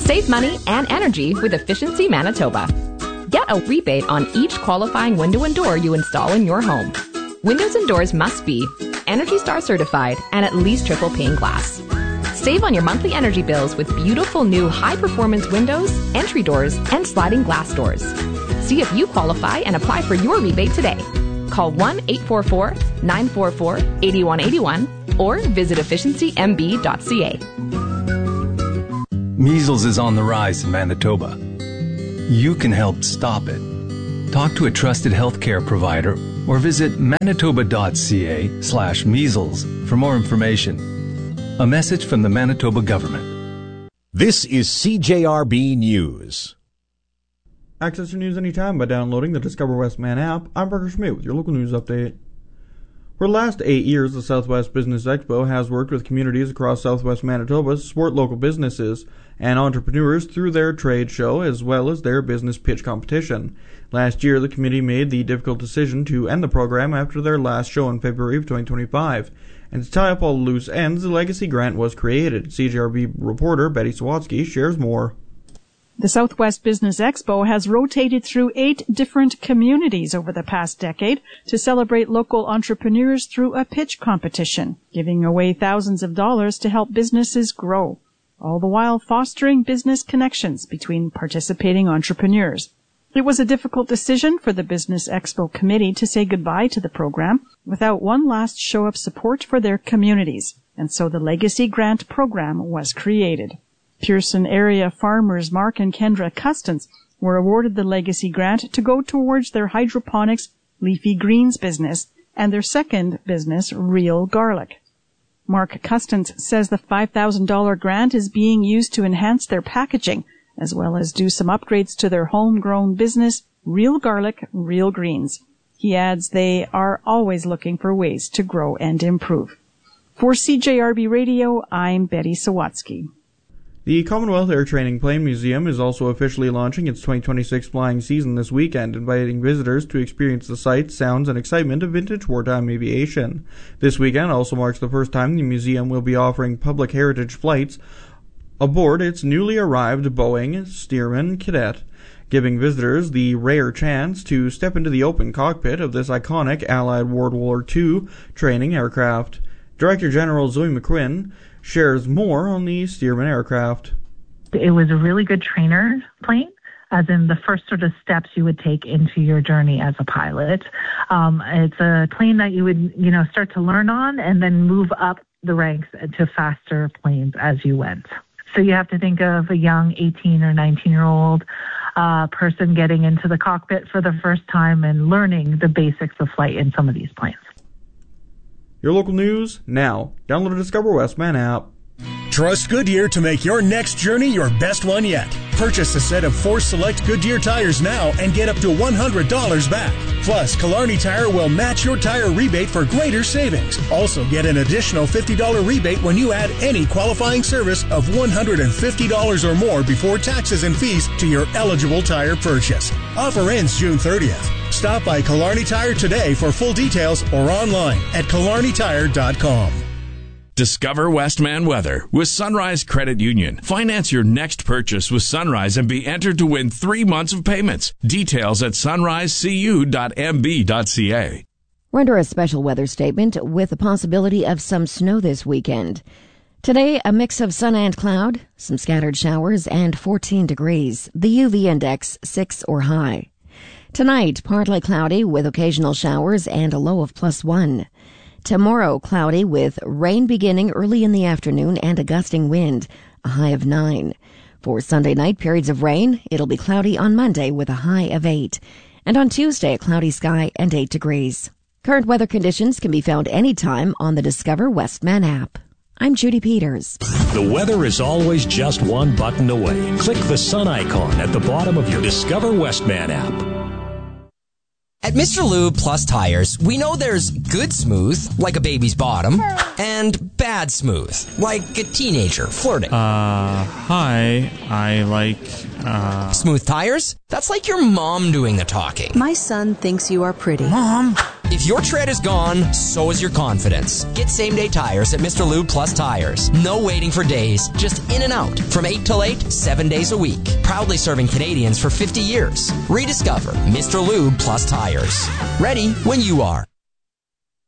Save money and energy with Efficiency Manitoba. Get a rebate on each qualifying window and door you install in your home. Windows and doors must be Energy Star certified and at least triple pane glass. Save on your monthly energy bills with beautiful new high-performance windows, entry doors, and sliding glass doors. See if you qualify and apply for your rebate today. Call 1-844-944-8181 or visit efficiencymb.ca. Measles is on the rise in Manitoba. You can help stop it. Talk to a trusted healthcare provider or visit manitoba.ca/measles for more information. A message from the Manitoba government. This is CJRB News. Access your news anytime by downloading the Discover Westman app. I'm Parker Schmidt with your local news update. For the last 8 years, the Southwest Business Expo has worked with communities across southwest Manitoba to support local businesses and entrepreneurs through their trade show as well as their business pitch competition. Last year, the committee made the difficult decision to end the program after their last show in February of 2025. And to tie up all the loose ends, the Legacy Grant was created. CJRB reporter Betty Sawatsky shares more. The Southwest Business Expo has rotated through 8 different communities over the past decade to celebrate local entrepreneurs through a pitch competition, giving away thousands of dollars to help businesses grow, all the while fostering business connections between participating entrepreneurs. It was a difficult decision for the Business Expo committee to say goodbye to the program without one last show of support for their communities, and so the Legacy Grant program was created. Pearson area farmers Mark and Kendra Custance were awarded the Legacy Grant to go towards their hydroponics leafy greens business and their second business, Real Garlic. Mark Custance says the $5,000 grant is being used to enhance their packaging as well as do some upgrades to their homegrown business, Real Garlic, Real Greens. He adds they are always looking for ways to grow and improve. For CJRB Radio, I'm Betty Sawatsky. The Commonwealth Air Training Plane Museum is also officially launching its 2026 flying season this weekend, inviting visitors to experience the sights, sounds, and excitement of vintage wartime aviation. This weekend also marks the first time the museum will be offering public heritage flights aboard its newly arrived Boeing Stearman Cadet, giving visitors the rare chance to step into the open cockpit of this iconic Allied World War II training aircraft. Director General Zoe McQuinn shares more on the Stearman aircraft. It was a really good trainer plane, as in the first sort of steps you would take into your journey as a pilot. It's a plane that you would, start to learn on and then move up the ranks to faster planes as you went. So you have to think of a young 18 or 19-year-old person getting into the cockpit for the first time and learning the basics of flight in some of these planes. Your local news now. Download the Discover Westman app. Trust Goodyear to make your next journey your best one yet. Purchase a set of 4 select Goodyear tires now and get up to $100 back. Plus, Killarney Tire will match your tire rebate for greater savings. Also, get an additional $50 rebate when you add any qualifying service of $150 or more before taxes and fees to your eligible tire purchase. Offer ends June 30th. Stop by Killarney Tire today for full details or online at killarneytire.com. Discover Westman weather with Sunrise Credit Union. Finance your next purchase with Sunrise and be entered to win 3 months of payments. Details at sunrisecu.mb.ca. We're under a special weather statement with the possibility of some snow this weekend. Today, a mix of sun and cloud, some scattered showers, and 14 degrees. The UV index 6 or high. Tonight, partly cloudy with occasional showers and a low of +1. Tomorrow, cloudy with rain beginning early in the afternoon and a gusting wind, a high of 9. For Sunday night, periods of rain. It'll be cloudy on Monday with a high of 8. And on Tuesday, a cloudy sky and 8 degrees. Current weather conditions can be found anytime on the Discover Westman app. I'm Judy Peters. The weather is always just one button away. Click the sun icon at the bottom of your Discover Westman app. At Mr. Lube Plus Tires, we know there's good smooth, like a baby's bottom, and bad smooth, like a teenager flirting. Hi, I like, Smooth tires? That's like your mom doing the talking. My son thinks you are pretty. Mom, If your tread is gone, so is your confidence. Get same-day tires at Mr. Lube Plus Tires. No waiting for days, just in and out. From 8 till 8, 7 days a week. Proudly serving Canadians for 50 years. Rediscover Mr. Lube Plus Tires. Ready when you are.